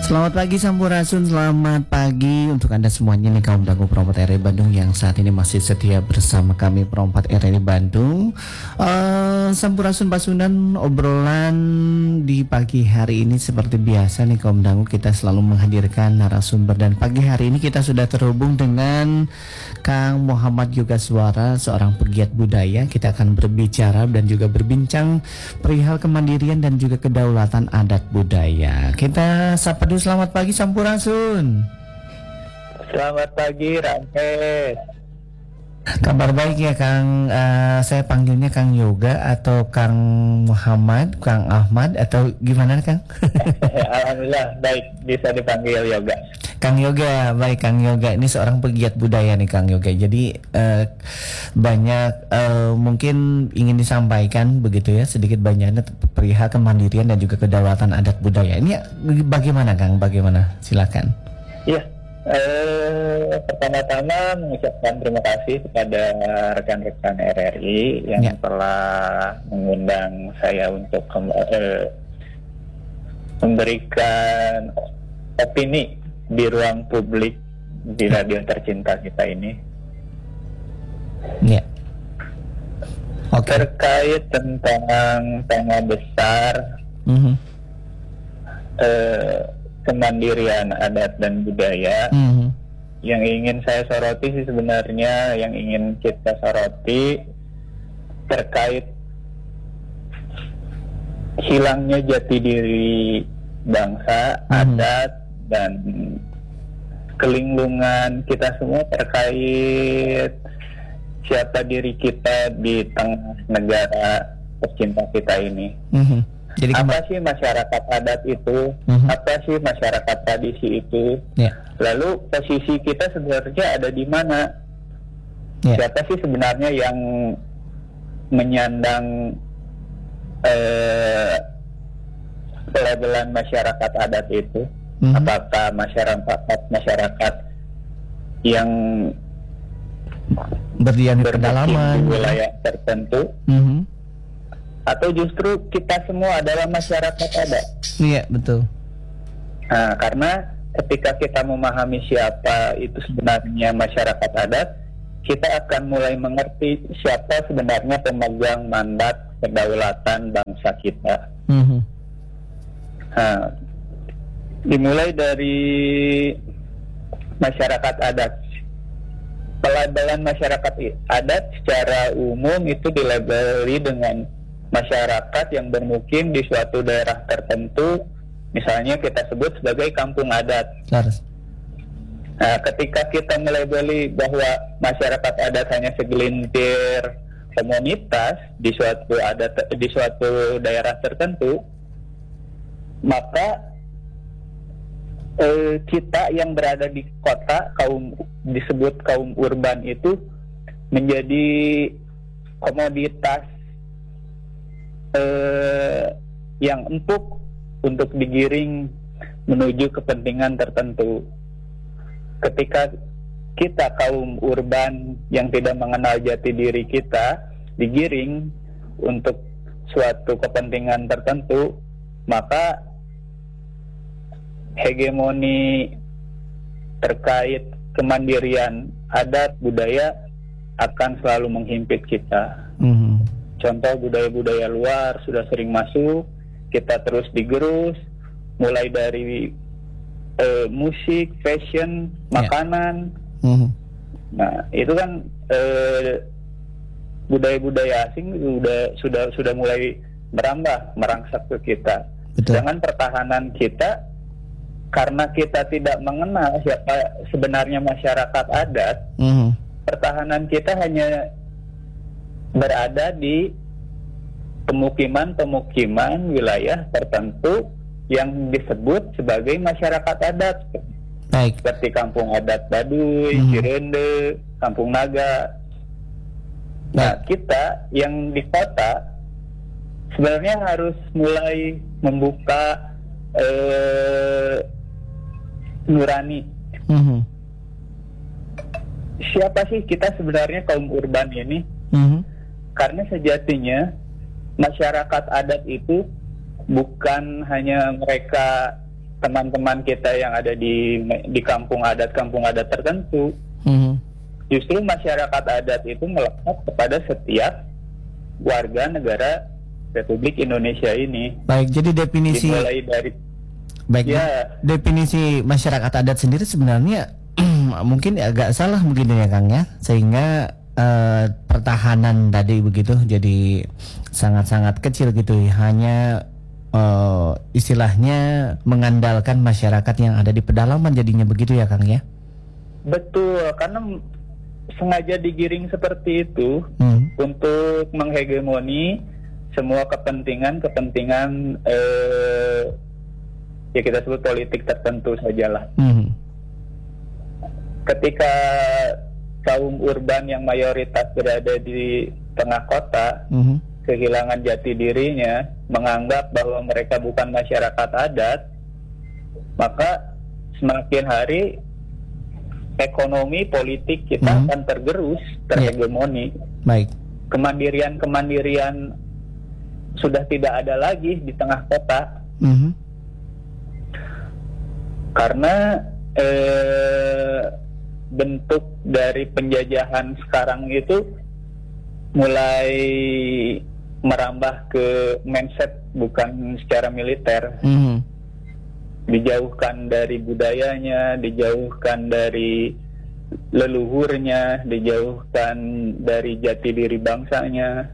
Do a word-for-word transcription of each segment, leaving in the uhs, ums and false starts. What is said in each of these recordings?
Selamat pagi Sampurasun, selamat pagi untuk Anda semuanya nih kaum Dago Perompat R R I Bandung yang saat ini masih setia bersama kami Perompat R R I Bandung. uh, Sampurasun Pasundan, obrolan di pagi hari ini seperti biasa nih kaum Dago, kita selalu menghadirkan narasumber, dan pagi hari ini kita sudah terhubung dengan Kang Muhammad Yoga Suara, seorang pegiat budaya. Kita akan berbicara dan juga berbincang perihal kemandirian dan juga kedaulatan adat budaya. Kita sapa dulu, selamat pagi Sampurasun. Selamat pagi Ramhes. Kabar baik ya Kang, uh, saya panggilnya Kang Yoga atau Kang Muhammad, Kang Ahmad atau gimana Kang? Alhamdulillah baik, bisa dipanggil Yoga. Kang Yoga, baik Kang Yoga, ini seorang pegiat budaya nih Kang Yoga. Jadi uh, banyak uh, mungkin ingin disampaikan begitu ya, sedikit banyaknya perihal kemandirian dan juga kedaulatan adat budaya. Ini bagaimana Kang? Bagaimana? Silakan. Iya, eh, pertama-tama mengucapkan terima kasih kepada rekan-rekan R R I yang ya. telah mengundang saya untuk eh, memberikan opini di ruang publik di radio tercinta kita ini. Ya. Oke. Okay. Terkait tentang tema besar mm-hmm. eh, kemandirian adat dan budaya, mm-hmm. yang ingin saya soroti sih sebenarnya, yang ingin kita soroti terkait hilangnya jati diri bangsa, mm-hmm. adat dan kelinglungan kita semua terkait siapa diri kita di tengah negara tercinta kita ini. Mm-hmm. Jadi apa sih masyarakat adat itu? Mm-hmm. Apa sih masyarakat tradisi itu? Yeah. Lalu posisi kita sebenarnya ada di mana? Yeah. Siapa sih sebenarnya yang menyandang eh, pelabelan masyarakat adat itu? Mm-hmm. Apakah masyarakat masyarakat yang berdiam di pedalaman, di wilayah tertentu, mm-hmm. atau justru kita semua adalah masyarakat adat? Iya, betul. Nah, karena ketika kita memahami siapa itu sebenarnya masyarakat adat, kita akan mulai mengerti siapa sebenarnya pemegang mandat kedaulatan bangsa kita. Mm-hmm. Nah, dimulai dari masyarakat adat. Pelabelan masyarakat adat secara umum itu dilabeli dengan masyarakat yang bermukim di suatu daerah tertentu, misalnya kita sebut sebagai kampung adat. Harus. Nah, ketika kita melabeli bahwa masyarakat adat hanya segelintir komunitas di suatu adat di suatu daerah tertentu, maka eh, kita yang berada di kota, kaum disebut kaum urban itu menjadi komoditas eh, yang empuk untuk digiring menuju kepentingan tertentu. Ketika kita kaum urban yang tidak mengenal jati diri kita digiring untuk suatu kepentingan tertentu, maka hegemoni terkait kemandirian adat budaya akan selalu menghimpit kita. Mm-hmm. Contoh budaya-budaya luar sudah sering masuk, kita terus digerus, mulai dari uh, musik, fashion, makanan. Yeah. Mm-hmm. Nah, itu kan uh, budaya-budaya asing sudah sudah sudah mulai merambah, merangsek ke kita. Betul. Sedangkan pertahanan kita, karena kita tidak mengenal siapa sebenarnya masyarakat adat, mm-hmm. pertahanan kita hanya berada di pemukiman-pemukiman wilayah tertentu yang disebut sebagai masyarakat adat. Baik. Seperti kampung adat Baduy, mm-hmm. Cirende, Kampung Naga. Nah, Baik. kita yang di kota sebenarnya harus mulai membuka eh, nurani. Mm-hmm. Siapa sih kita sebenarnya kaum urban ini? Mm-hmm. Karena sejatinya masyarakat adat itu bukan hanya mereka teman-teman kita yang ada di di kampung adat kampung adat tertentu. Mm-hmm. Justru masyarakat adat itu melekat kepada setiap warga negara Republik Indonesia ini. Baik, jadi definisi dimulai dari baik ya, definisi masyarakat adat sendiri sebenarnya mungkin agak salah mungkin ya Kang ya, sehingga uh, pertahanan tadi begitu jadi sangat-sangat kecil gitu, hanya uh, istilahnya mengandalkan masyarakat yang ada di pedalaman jadinya begitu ya Kang ya. Betul, karena sengaja digiring seperti itu hmm. untuk menghegemoni semua kepentingan-kepentingan eh, ya kita sebut politik tertentu sajalah. Hmm. Ketika kaum urban yang mayoritas berada di tengah kota hmm. kehilangan jati dirinya, menganggap bahwa mereka bukan masyarakat adat, maka semakin hari ekonomi politik kita mm-hmm. akan tergerus, terhegemoni. Yeah. Baik. Kemandirian-kemandirian sudah tidak ada lagi di tengah kota. Mm-hmm. Karena eh, bentuk dari penjajahan sekarang itu mulai merambah ke mindset bukan secara militer. Mm-hmm. Dijauhkan dari budayanya, dijauhkan dari leluhurnya, dijauhkan dari jati diri bangsanya.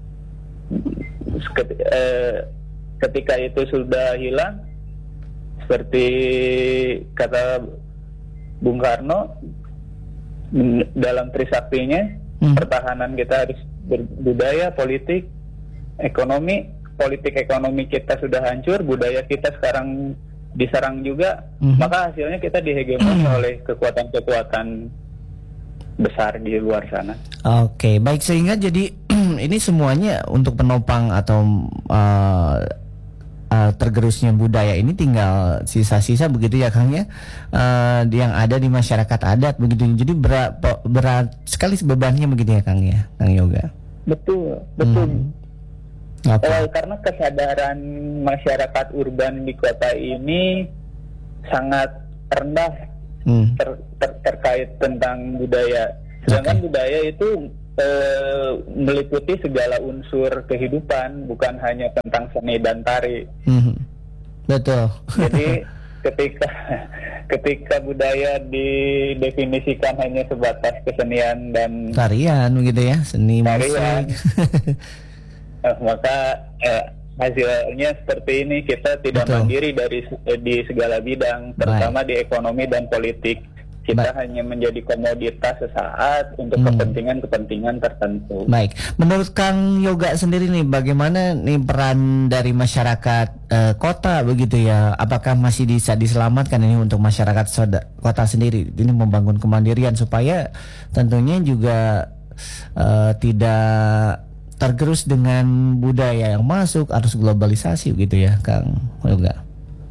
Ketika itu sudah hilang, seperti kata Bung Karno dalam Trisaktinya, hmm. pertahanan kita harus berbudaya, politik, ekonomi. Politik ekonomi kita sudah hancur, budaya kita sekarang diserang juga, mm-hmm. maka hasilnya kita dihegemoni mm-hmm. oleh kekuatan-kekuatan besar di luar sana. Oke, okay, baik, sehingga jadi ini semuanya untuk penopang atau uh, uh, tergerusnya budaya ini tinggal sisa-sisa begitu ya Kang ya, uh, yang ada di masyarakat adat begitu. Jadi berat, berat sekali bebannya begitu ya Kang ya, Kang Yoga. Betul, betul. Hmm. Okay. Eh, karena kesadaran masyarakat urban di kota ini sangat rendah hmm. ter, ter, terkait tentang budaya. Sedangkan okay. budaya itu eh, meliputi segala unsur kehidupan, bukan hanya tentang seni dan tari. Hmm. Betul. Jadi ketika ketika budaya didefinisikan hanya sebatas kesenian dan tarian begitu ya, seni tarian. musik. Nah, maka eh, hasilnya seperti ini, kita tidak Betul. mandiri dari eh, di segala bidang, terutama Baik. di ekonomi dan politik. Kita Baik. hanya menjadi komoditas sesaat untuk hmm. kepentingan-kepentingan tertentu. Baik, menurut Kang Yoga sendiri nih, bagaimana nih peran dari masyarakat eh, kota begitu ya? Apakah masih bisa diselamatkan ini untuk masyarakat soda, kota sendiri? Ini membangun kemandirian supaya tentunya juga eh, tidak tergerus dengan budaya yang masuk, arus globalisasi gitu ya Kang Yoga.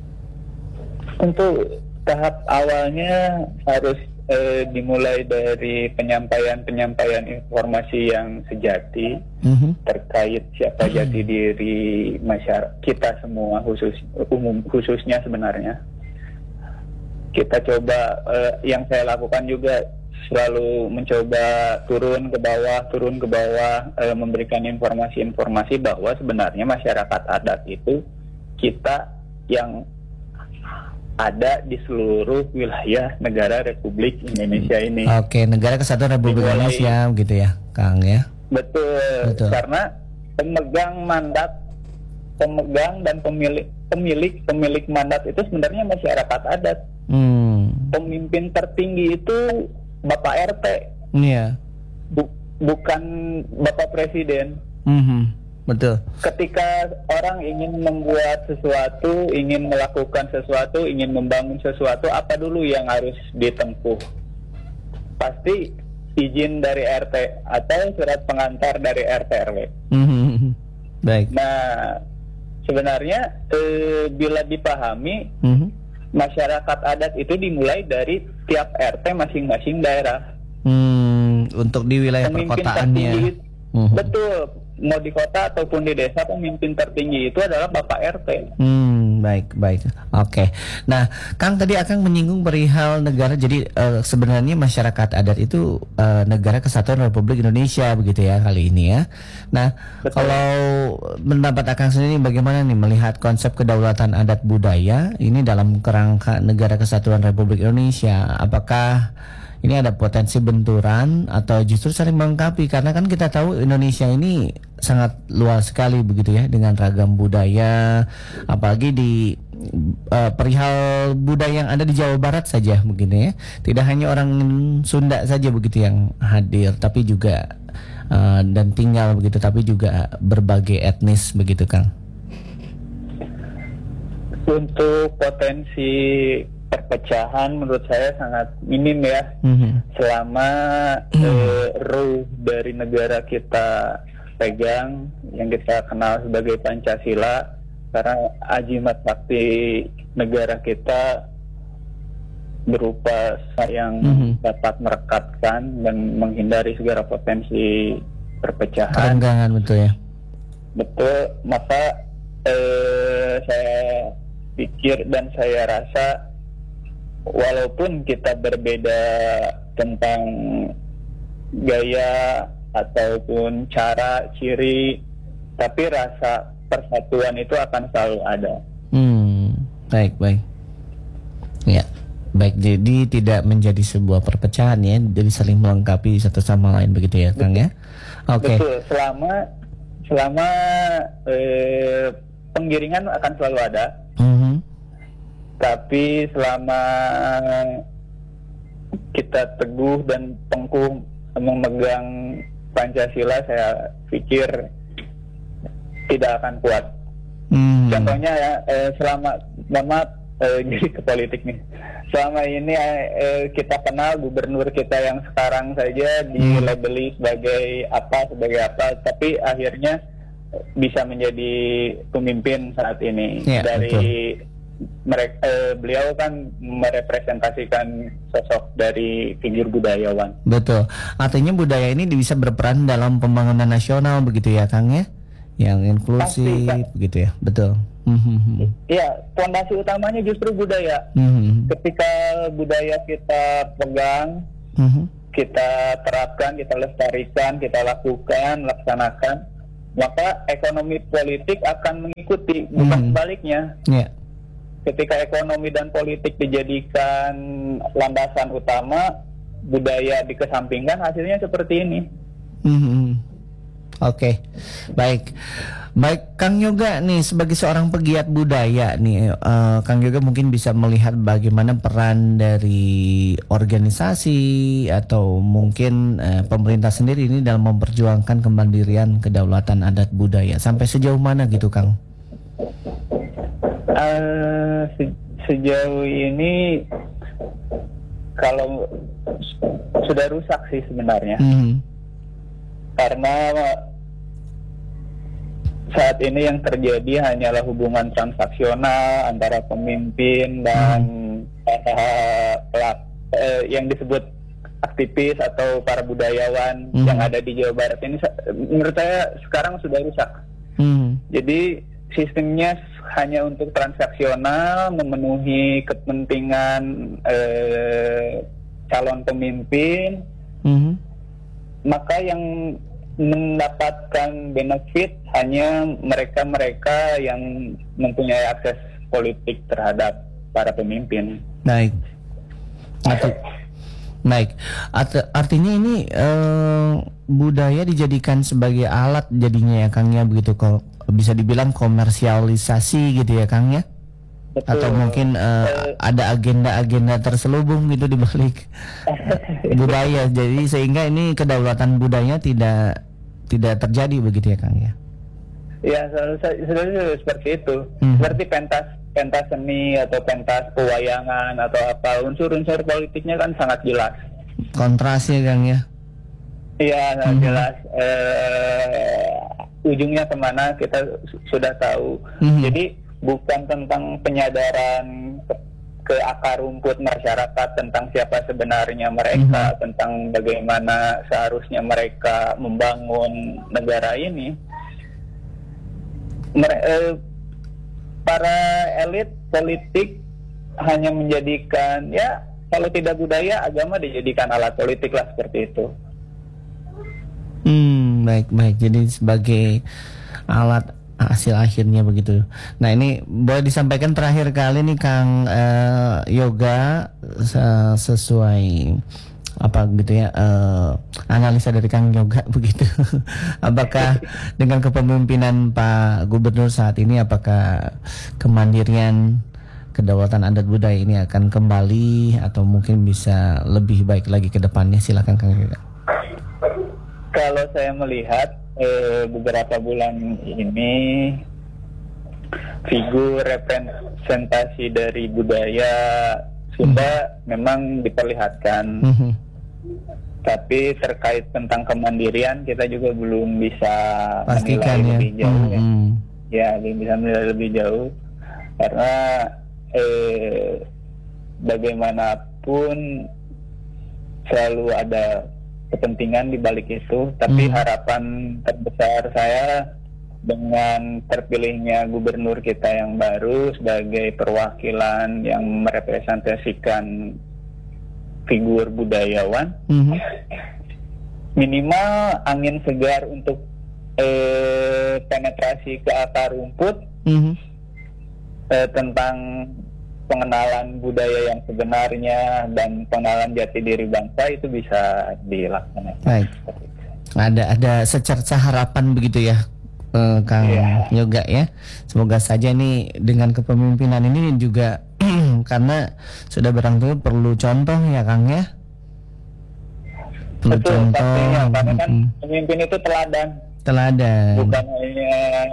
Untuk tahap awalnya harus eh, dimulai dari penyampaian-penyampaian informasi yang sejati mm-hmm. terkait siapa mm-hmm. jati diri masyarakat kita semua, khusus umum khususnya sebenarnya. Kita coba eh, yang saya lakukan juga selalu mencoba turun ke bawah, turun ke bawah, e, memberikan informasi-informasi bahwa sebenarnya masyarakat adat itu kita yang ada di seluruh wilayah negara Republik Indonesia ini. Oke, negara kesatuan Republik Dimulai, Indonesia gitu ya, Kang ya. Betul, betul. Karena pemegang mandat, pemegang dan pemilik pemilik pemilik mandat itu sebenarnya masyarakat adat. Hmm. Pemimpin tertinggi itu Bapak R T, iya, Bu- bukan Bapak Presiden. Mm-hmm. Betul. Ketika orang ingin membuat sesuatu, ingin melakukan sesuatu, ingin membangun sesuatu, apa dulu yang harus ditempuh? Pasti izin dari R T atau surat pengantar dari R T R W. Mm-hmm. Baik. Nah, sebenarnya eh, bila dipahami. Mm-hmm. Masyarakat adat itu dimulai dari tiap R T masing-masing daerah. Hmm, untuk di wilayah pemimpin perkotaannya. Tertinggi, uh-huh. Betul, mau di kota ataupun di desa, pemimpin tertinggi itu adalah Bapak R T. Hmm, Hmm, baik, baik. Oke. Nah, Kang tadi Akang menyinggung perihal negara. Jadi uh, sebenarnya masyarakat adat itu uh, negara kesatuan Republik Indonesia begitu ya kali ini ya. Nah, Betul. kalau pendapat Akang sendiri bagaimana nih melihat konsep kedaulatan adat budaya ini dalam kerangka negara kesatuan Republik Indonesia? Apakah ini ada potensi benturan atau justru saling melengkapi, karena kan kita tahu Indonesia ini sangat luas sekali begitu ya dengan ragam budaya, apalagi di uh, perihal budaya yang ada di Jawa Barat saja begini ya. Tidak hanya orang Sunda saja begitu yang hadir, tapi juga uh, dan tinggal begitu, tapi juga berbagai etnis begitu, Kang. Untuk potensi perpecahan menurut saya sangat minim ya, mm-hmm. selama mm-hmm. eh, ruh dari negara kita pegang yang kita kenal sebagai Pancasila, karena ajimat sakti negara kita berupa yang mm-hmm. dapat merekatkan dan menghindari segala potensi perpecahan. Kerenggangan, betul ya. Betul, maka eh, saya pikir dan saya rasa walaupun kita berbeda tentang gaya ataupun cara, ciri, tapi rasa persatuan itu akan selalu ada. Hmm, baik, baik. Ya, baik. Jadi tidak menjadi sebuah perpecahan ya, jadi saling melengkapi satu sama lain begitu ya, Kang ya. Oke. Okay. Betul. Selama selama eh, penggiringan akan selalu ada. Mm-hmm. Tapi selama kita teguh dan tengkuh memegang Pancasila, saya pikir tidak akan kuat. Hmm. Contohnya ya, eh, selama, mohon maaf, eh, jadi ke politik nih. Selama ini eh, kita kenal gubernur kita yang sekarang saja dilabeli sebagai apa, sebagai apa, tapi akhirnya bisa menjadi pemimpin saat ini. Ya, dari betul. Mereka, eh, beliau kan merepresentasikan sosok dari figur budayawan. Betul. Artinya budaya ini bisa berperan dalam pembangunan nasional begitu ya, Kang ya? Yang inklusif. Pasti, begitu ya. Betul. Iya, fondasi utamanya justru budaya. Mm-hmm. Ketika budaya kita pegang, mm-hmm. kita terapkan, kita lestarikan, kita lakukan, laksanakan, maka ekonomi politik akan mengikuti, bukan mm-hmm. sebaliknya. Yeah. Ketika ekonomi dan politik dijadikan landasan utama, budaya dikesampingkan, hasilnya seperti ini. Mm-hmm. Oke, okay. Baik, baik Kang Yoga nih sebagai seorang pegiat budaya nih, uh, Kang Yoga mungkin bisa melihat bagaimana peran dari organisasi atau mungkin uh, pemerintah sendiri ini dalam memperjuangkan kemandirian kedaulatan adat budaya. Sampai sejauh mana gitu, Kang? Uh, se- sejauh ini kalau sudah rusak sih sebenarnya, mm-hmm. karena saat ini yang terjadi hanyalah hubungan transaksional antara pemimpin dan uh, pelak, uh, yang disebut aktivis atau para budayawan mm-hmm. yang ada di Jawa Barat ini. Menurut saya sekarang sudah rusak. Mm-hmm. Jadi sistemnya hanya untuk transaksional, memenuhi kepentingan eh, calon pemimpin, mm-hmm. maka yang mendapatkan benefit hanya mereka-mereka yang mempunyai akses politik terhadap para pemimpin. Baik. Arti, baik. Art, artinya ini eh, budaya dijadikan sebagai alat jadinya ya, Kang ya, begitu kok. Bisa dibilang komersialisasi gitu ya, Kang ya? Betul. Atau mungkin uh, uh, ada agenda-agenda terselubung gitu di balik budaya. Jadi sehingga ini kedaulatan budaya tidak tidak terjadi begitu ya, Kang ya? Ya, selalu seperti itu. Hmm. Seperti pentas pentas seni atau pentas pewayangan atau apa, unsur-unsur politiknya kan sangat jelas. Kontras ya, Kang ya? Iya, hmm. jelas. Eh, ujungnya kemana kita sudah tahu. Mm-hmm. Jadi bukan tentang penyadaran ke, ke akar rumput masyarakat tentang siapa sebenarnya mereka, mm-hmm. tentang bagaimana seharusnya mereka membangun negara ini. Mere, eh, para elit politik hanya menjadikan, ya kalau tidak budaya, agama dijadikan alat politik lah, seperti itu. Hmm, baik-baik. Jadi sebagai alat hasil akhirnya begitu. Nah, ini boleh disampaikan terakhir kali nih Kang uh, Yoga, sesuai apa gitu ya, uh, analisa dari Kang Yoga begitu. Apakah dengan kepemimpinan Pak Gubernur saat ini, apakah kemandirian kedaulatan adat budaya ini akan kembali atau mungkin bisa lebih baik lagi ke depannya? Silakan Kang Yoga. Kalau saya melihat eh, beberapa bulan ini, figur representasi dari budaya Sunda hmm. memang diperlihatkan. Hmm. Tapi terkait tentang kemandirian, kita juga belum bisa pastikan menilai ya. lebih jauh. Hmm. Ya. ya, belum bisa menilai lebih jauh. Karena eh, bagaimanapun selalu ada kepentingan di balik itu, tapi hmm. harapan terbesar saya dengan terpilihnya gubernur kita yang baru sebagai perwakilan yang merepresentasikan figur budayawan, hmm. minimal angin segar untuk eh, penetrasi ke akar rumput, hmm. eh, tentang pengenalan budaya yang sebenarnya dan pengenalan jati diri bangsa itu bisa dilaksanakan. Baik. Ada ada secerca harapan begitu ya, eh, Kang yeah. Yoga ya. Semoga saja nih dengan kepemimpinan ini juga karena sudah barangkali perlu contoh ya Kang ya. Perlu Betul, contoh. Pastinya, karena kan pemimpin itu teladan. Teladan. Bukan hanya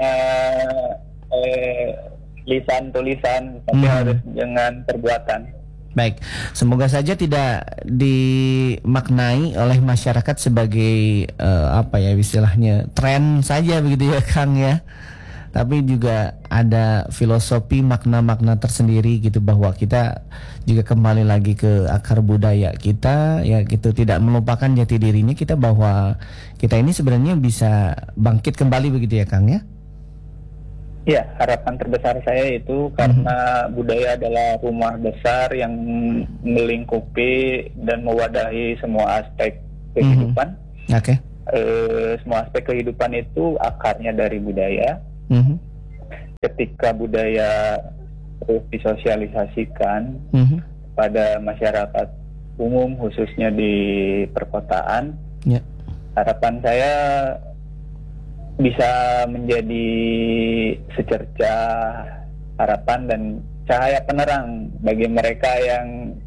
eh, lisan tulisan, tapi hmm. harus dengan perbuatan. Baik, semoga saja tidak dimaknai oleh masyarakat sebagai uh, apa ya istilahnya tren saja begitu ya Kang ya. Tapi juga ada filosofi makna-makna tersendiri gitu, bahwa kita juga kembali lagi ke akar budaya kita ya gitu, tidak melupakan jati dirinya kita, bahwa kita ini sebenarnya bisa bangkit kembali begitu ya Kang ya. Ya, harapan terbesar saya itu karena mm-hmm. budaya adalah rumah besar yang melingkupi dan mewadahi semua aspek kehidupan. Mm-hmm. Oke. Okay. E, semua aspek kehidupan itu akarnya dari budaya. Mm-hmm. Ketika budaya terus disosialisasikan mm-hmm. pada masyarakat umum, khususnya di perkotaan, yeah. harapan saya bisa menjadi secerca harapan dan cahaya penerang bagi mereka yang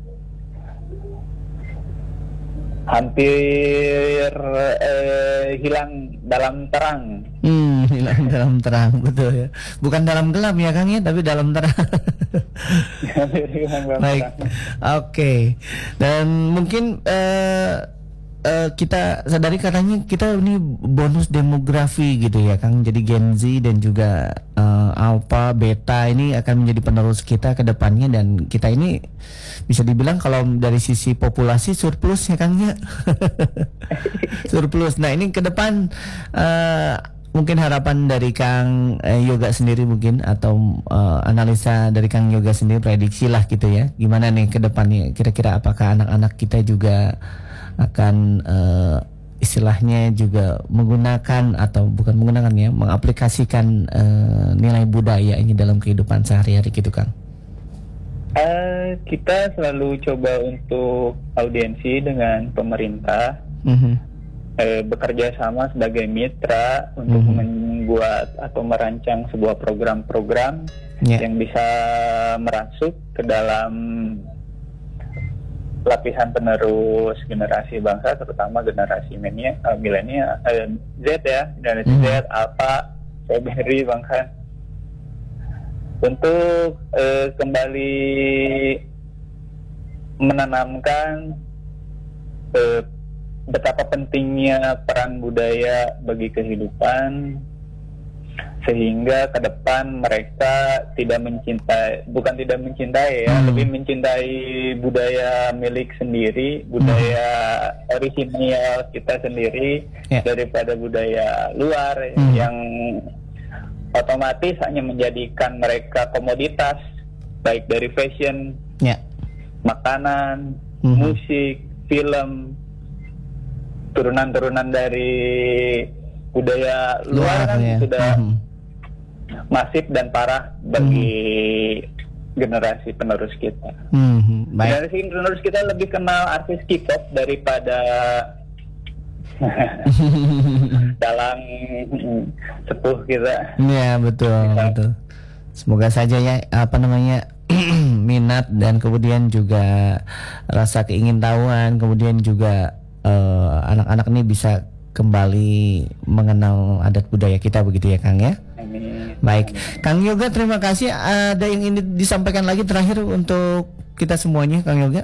hampir eh, hilang dalam terang. Hmm, hilang dalam terang, betul ya. Bukan dalam gelap ya Kang ya, tapi dalam terang. Baik, oke. Okay. Dan mungkin eh, Uh, kita sadari katanya kita ini bonus demografi gitu ya Kang. Jadi Gen Z dan juga uh, Alpha, Beta ini akan menjadi penerus kita ke depannya, dan kita ini bisa dibilang kalau dari sisi populasi surplus ya Kang ya. Surplus. Nah, ini ke depan uh, mungkin harapan dari Kang uh, Yoga sendiri mungkin, atau uh, analisa dari Kang Yoga sendiri, prediksi lah gitu ya. Gimana nih ke depannya, kira-kira apakah anak-anak kita juga akan uh, istilahnya juga menggunakan atau bukan menggunakan ya, mengaplikasikan uh, nilai budaya ini dalam kehidupan sehari-hari gitu Kang? Uh, kita selalu coba untuk audiensi dengan pemerintah, mm-hmm. uh, bekerja sama sebagai mitra untuk mm-hmm. membuat atau merancang sebuah program-program yeah. yang bisa merasuk ke dalam lapisan penerus generasi bangsa, terutama generasi milenial, uh, Z ya, generasi hmm. Z, Alpha, Strawberry bahkan, untuk uh, kembali menanamkan uh, betapa pentingnya peran budaya bagi kehidupan, sehingga ke depan mereka tidak mencintai, bukan tidak mencintai ya, hmm. lebih mencintai budaya milik sendiri, budaya hmm. orisinal kita sendiri yeah. daripada budaya luar hmm. yang otomatis hanya menjadikan mereka komoditas, baik dari fashion, ya. makanan, Mhm. musik, film, turunan-turunan dari budaya luar, Luar, kan ya. sudah Mhm. masif dan parah bagi generasi penerus kita. Mhm. Baik. Generasi penerus kita lebih kenal artis K-pop daripada dalang sepuh kita. Ya, betul, Bisa. betul. Semoga saja ya apa namanya minat dan kemudian juga rasa keingintahuan, kemudian juga eh, anak-anak ini bisa kembali mengenal adat budaya kita begitu ya Kang ya. Amin. Baik, Kang Yoga terima kasih. Ada yang ingin disampaikan lagi terakhir untuk kita semuanya, Kang Yoga?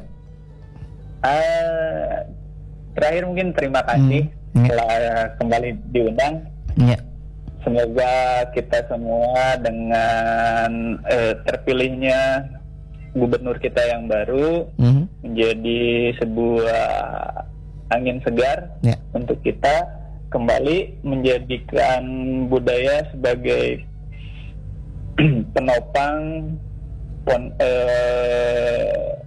Uh, terakhir mungkin terima kasih Hmm, ya. telah kembali diundang. Ya. Semoga kita semua dengan eh, terpilihnya gubernur kita yang baru Mhm. menjadi sebuah angin segar Ya. untuk kita kembali menjadikan budaya sebagai penopang pon, eh,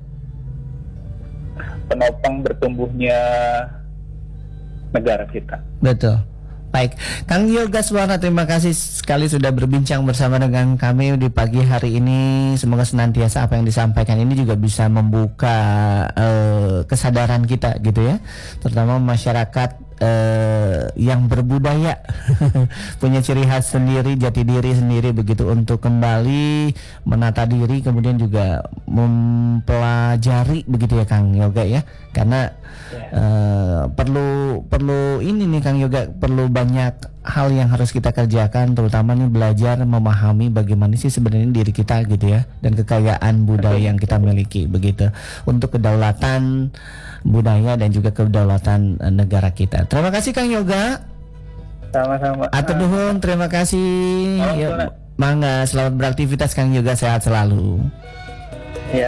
penopang bertumbuhnya negara kita. Betul. Baik, Kang Yoga Suara, terima kasih sekali sudah berbincang bersama dengan kami di pagi hari ini. Semoga senantiasa apa yang disampaikan ini juga bisa membuka uh, kesadaran kita gitu ya, terutama masyarakat uh, yang berbudaya punya ciri khas sendiri, jati diri sendiri begitu, untuk kembali menata diri, kemudian juga mempelajari begitu ya Kang Yoga ya, karena uh, perlu perlu ini nih Kang Yoga, perlu banyak hal yang harus kita kerjakan, terutama nih belajar memahami bagaimana sih sebenarnya diri kita gitu ya, dan kekayaan budaya yang kita miliki begitu, untuk kedaulatan budaya dan juga kedaulatan uh, negara kita. Terima kasih Kang Yoga. Sama-sama. Atur nuhun, terima kasih. Oh, Ya, boleh. mangga, selamat beraktivitas Kang Yoga, sehat selalu.